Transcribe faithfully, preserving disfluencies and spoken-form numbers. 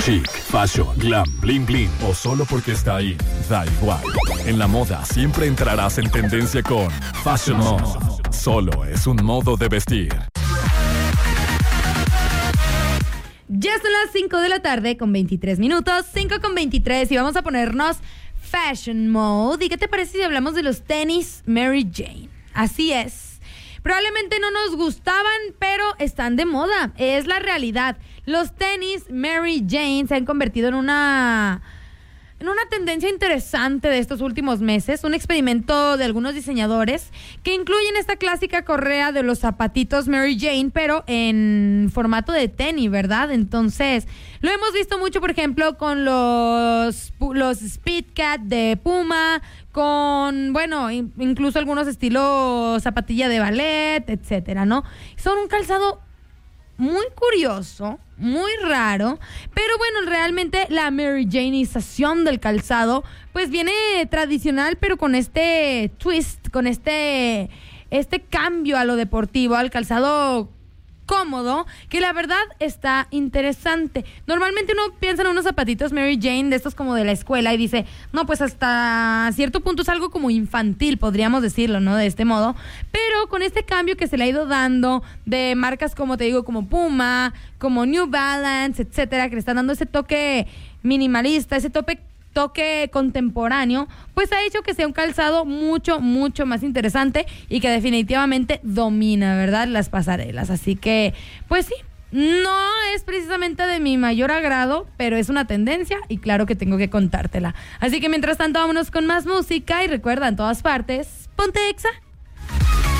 Chic, fashion, glam, bling bling o solo porque está ahí, da igual. En la moda siempre entrarás en tendencia con Fashion Mode. Solo es un modo de vestir. Ya son las cinco de la tarde con veintitrés minutos, cinco con veintitrés y vamos a ponernos Fashion Mode. ¿Y qué te parece si hablamos de los tenis Mary Jane? Así es. Probablemente no nos gustaban, pero están de moda. Es la realidad. Los tenis Mary Jane se han convertido en una, en una tendencia interesante de estos últimos meses. Un experimento de algunos diseñadores que incluyen esta clásica correa de los zapatitos Mary Jane, pero en formato de tenis, ¿verdad? Entonces, lo hemos visto mucho, por ejemplo, con los, los Speedcat de Puma, con, bueno, incluso algunos estilos zapatilla de ballet, etcétera, ¿no? Son un calzado muy curioso, muy raro, pero bueno, realmente la Mary Janeización del calzado, pues viene tradicional, pero con este twist, con este, este cambio a lo deportivo, al calzado cómodo, que la verdad está interesante. Normalmente uno piensa en unos zapatitos Mary Jane de estos como de la escuela y dice, no, pues hasta cierto punto es algo como infantil, podríamos decirlo, ¿no? De este modo, pero con este cambio que se le ha ido dando de marcas como te digo, como Puma, como New Balance, etcétera, que le están dando ese toque minimalista, ese toque toque contemporáneo, pues ha hecho que sea un calzado mucho, mucho más interesante y que definitivamente domina, ¿verdad?, las pasarelas. Así que, pues sí, no es precisamente de mi mayor agrado, pero es una tendencia y claro que tengo que contártela. Así que mientras tanto, vámonos con más música y recuerda, en todas partes, ponte Exa.